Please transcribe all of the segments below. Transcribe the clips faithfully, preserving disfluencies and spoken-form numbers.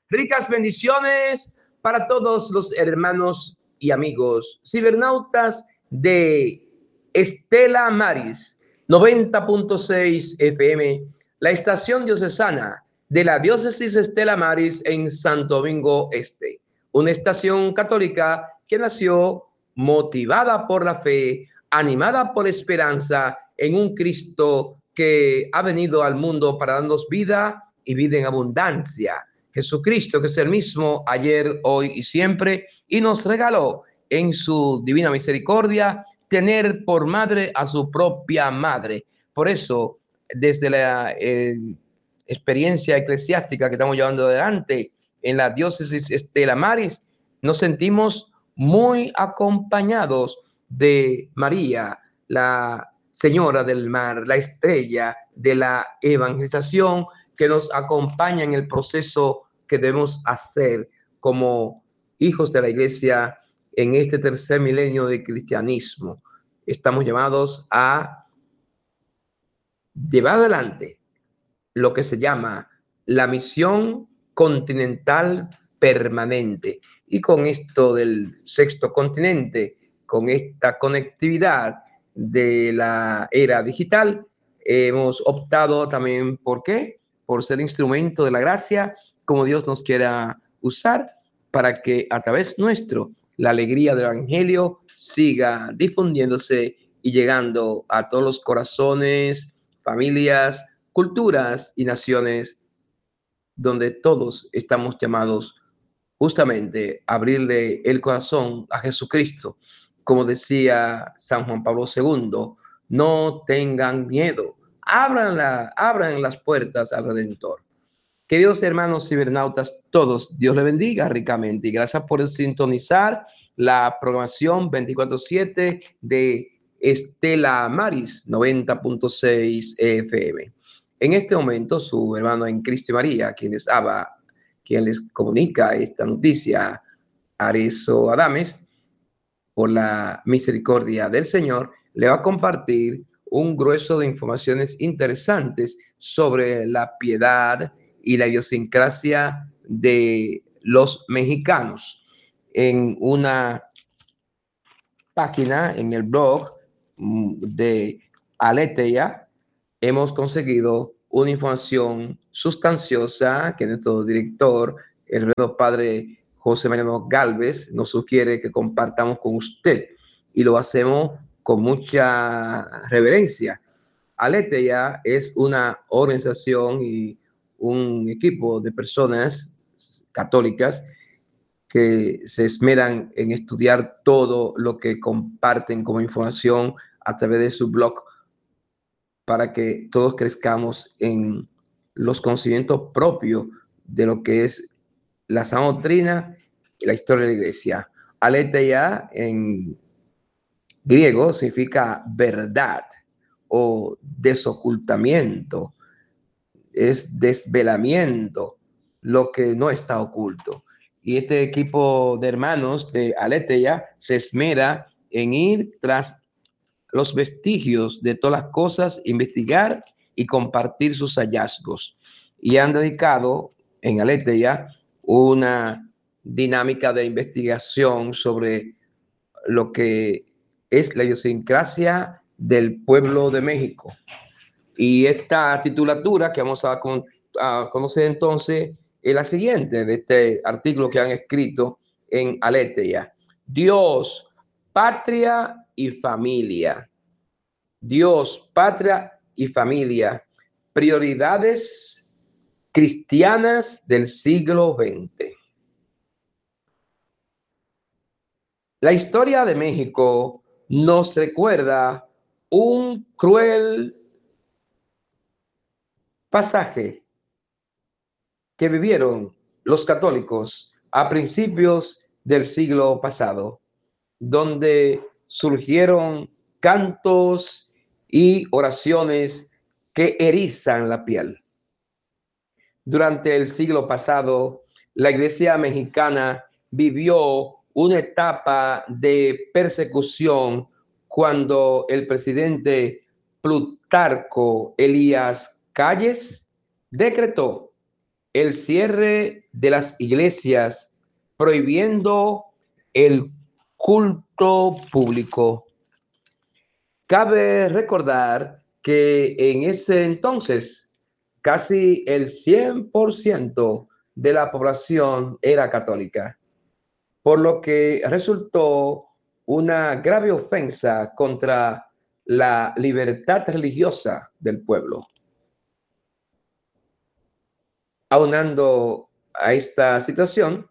Ricas bendiciones para todos los hermanos y amigos cibernautas de Estela Maris noventa punto seis F M, la estación diocesana de la diócesis Estela Maris en Santo Domingo Este, una estación católica que nació motivada por la fe, animada por esperanza en un Cristo que ha venido al mundo para darnos vida y vida en abundancia. Jesucristo, que es el mismo ayer, hoy y siempre, y nos regaló en su divina misericordia tener por madre a su propia madre. Por eso, desde la eh, experiencia eclesiástica que estamos llevando adelante en la diócesis Estela Maris, nos sentimos muy acompañados de María, la Señora del Mar, la estrella de la evangelización, que nos acompaña en el proceso que debemos hacer como hijos de la Iglesia en este tercer milenio de cristianismo. Estamos llamados a llevar adelante lo que se llama la misión continental permanente. Y con esto del sexto continente, con esta conectividad de la era digital, hemos optado también, ¿por qué? Por ser instrumento de la gracia, como Dios nos quiera usar, para que a través nuestro la alegría del Evangelio siga difundiéndose y llegando a todos los corazones, familias, culturas y naciones donde todos estamos llamados justamente a abrirle el corazón a Jesucristo. Como decía San Juan Pablo segundo, no tengan miedo, abran, la, abran las puertas al Redentor. Queridos hermanos cibernautas, todos, Dios les bendiga ricamente y gracias por sintonizar la programación veinticuatro siete de Estela Maris noventa punto seis F M. En este momento, su hermano en Cristo y María, quien les habla, quien les comunica esta noticia, Arezo Adames, por la misericordia del Señor, le va a compartir un grueso de informaciones interesantes sobre la piedad y la idiosincrasia de los mexicanos. En una página, en el blog de Aleteia, hemos conseguido una información sustanciosa que nuestro director, el reverendo padre José Mariano Galvez, nos sugiere que compartamos con usted, y lo hacemos con mucha reverencia. Aleteia es una organización y un equipo de personas católicas que se esmeran en estudiar todo lo que comparten como información a través de su blog, para que todos crezcamos en los conocimientos propios de lo que es la sana doctrina y la historia de la Iglesia. Aletheia en griego significa verdad o desocultamiento, es desvelamiento, lo que no está oculto. Y este equipo de hermanos de Aletheia se esmera en ir tras los vestigios de todas las cosas, investigar y compartir sus hallazgos. Y han dedicado en Aletheia una dinámica de investigación sobre lo que es la idiosincrasia del pueblo de México. Y esta titulatura que vamos a, con, a conocer entonces es la siguiente de este artículo que han escrito en Aletheia: Dios, patria y familia. Dios, patria y familia, prioridades cristianas del siglo veinte. La historia de México nos recuerda un cruel pasaje que vivieron los católicos a principios del siglo pasado, donde surgieron cantos y oraciones que erizan la piel. Durante el siglo pasado, la Iglesia mexicana vivió una etapa de persecución cuando el presidente Plutarco Elías Calles decretó el cierre de las iglesias, prohibiendo el culto público. Cabe recordar que en ese entonces casi el cien por ciento de la población era católica, por lo que resultó una grave ofensa contra la libertad religiosa del pueblo. Aunando a esta situación,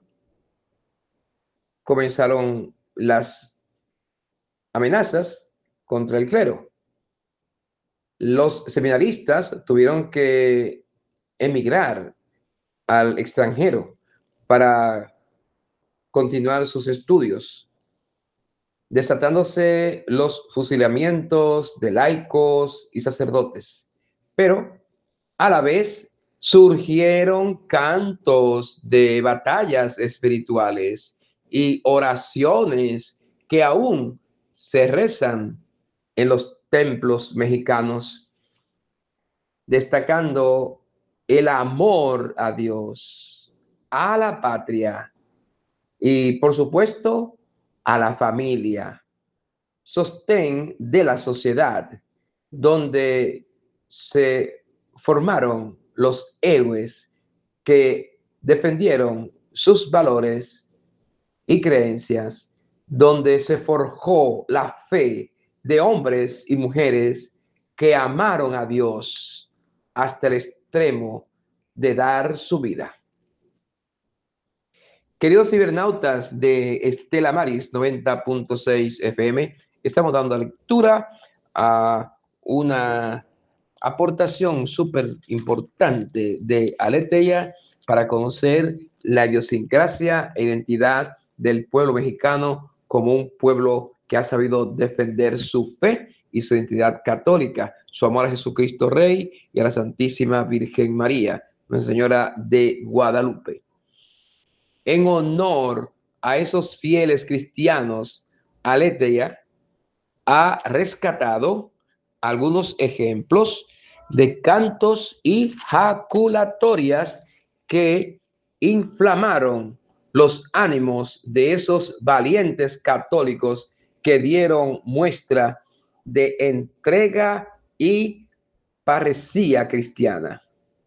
comenzaron las amenazas contra el clero. Los seminaristas tuvieron que emigrar al extranjero para continuar sus estudios, desatándose los fusilamientos de laicos y sacerdotes. Pero a la vez surgieron cantos de batallas espirituales y oraciones que aún se rezan en los templos mexicanos, destacando el amor a Dios, a la patria y, por supuesto, a la familia, sostén de la sociedad, donde se formaron los héroes que defendieron sus valores y creencias, donde se forjó la fe de hombres y mujeres que amaron a Dios hasta el extremo de dar su vida. Queridos cibernautas de Estela Maris noventa punto seis F M, estamos dando lectura a una aportación súper importante de Aleteia para conocer la idiosincrasia e identidad del pueblo mexicano como un pueblo que ha sabido defender su fe y su identidad católica, su amor a Jesucristo Rey y a la Santísima Virgen María, Nuestra Señora de Guadalupe. En honor a esos fieles cristianos, Aleteia ha rescatado algunos ejemplos de cantos y jaculatorias que inflamaron los ánimos de esos valientes católicos que dieron muestra de entrega y parresía cristiana.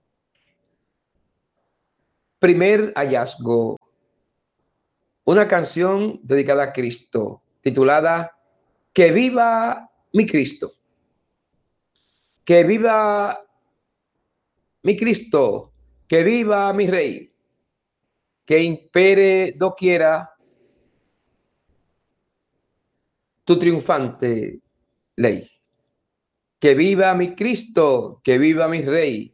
Primer hallazgo: una canción dedicada a Cristo, titulada Que viva mi Cristo. Que viva mi Cristo, que viva mi Rey, que impere doquiera tu triunfante ley. Que viva mi Cristo, que viva mi Rey,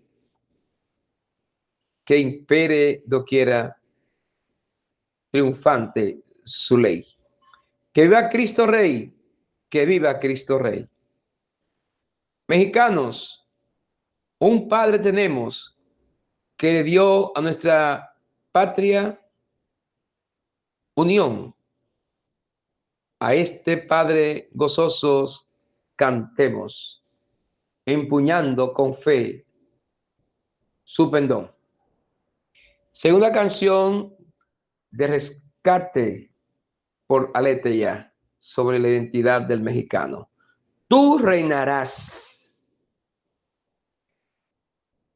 que impere doquiera triunfante su ley. Que viva Cristo Rey, que viva Cristo Rey. Mexicanos, un Padre tenemos que le dio a nuestra patria unión. A este Padre gozosos cantemos, empuñando con fe su pendón. Segunda canción de rescate por Aleteia sobre la identidad del mexicano. Tú reinarás